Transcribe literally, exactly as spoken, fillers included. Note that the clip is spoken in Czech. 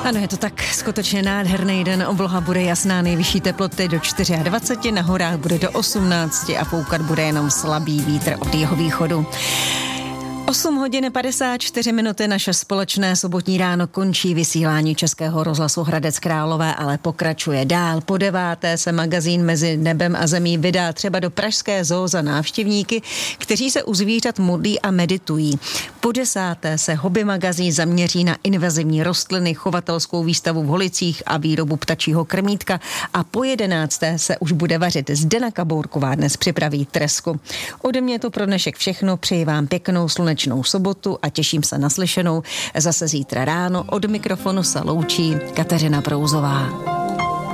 Ano, je to tak skutečně nádherný den, obloha bude jasná, nejvyšší teploty do dvacet čtyři, na horách bude do osmnácti a foukat bude jenom slabý vítr od jihovýchodu. osm hodin padesát čtyři minuty, naše společné sobotní ráno končí, vysílání Českého rozhlasu Hradec Králové ale pokračuje dál. Po deváté se magazín Mezi nebem a zemí vydá třeba do pražské zoo za návštěvníky, kteří se u zvířat modlí a meditují. Po desáté se hobby magazín zaměří na invazivní rostliny, chovatelskou výstavu v Holicích a výrobu ptačího krmítka a po jedenácté se už bude vařit. Zdena Kabourková dnes připraví tresku. Ode mě je to pro dnešek všechno, přeji vám pěknou slunečnou sobotu a těším se na slyšenou zase zítra ráno. Od mikrofonu se loučí Kateřina Prouzová.